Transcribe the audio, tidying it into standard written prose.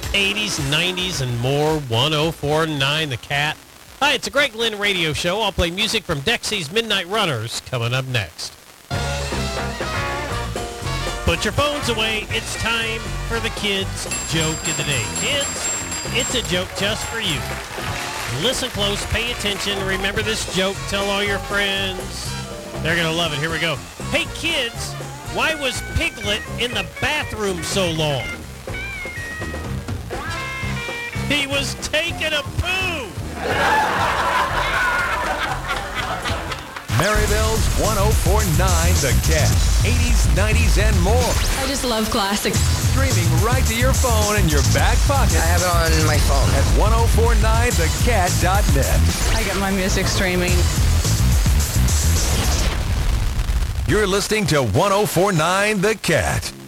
80s, 90s, and more. 104.9 The Cat. Hi, it's a Greg Lynn radio show. I'll play music from Dexy's Midnight Runners coming up next. Put your phones away. It's time for the kids' joke of the day. Kids, it's a joke just for you. Listen close, pay attention, remember this joke, tell all your friends. They're going to love it. Here we go. Hey, kids, why was Piglet in the bathroom so long? He was taking a poo. Maryville's 104.9 The Cat. 80s, 90s, and more. I just love classics. Streaming right to your phone in your back pocket. I have it on my phone. At 1049thecat.net. I get my music streaming. You're listening to 104.9 The Cat.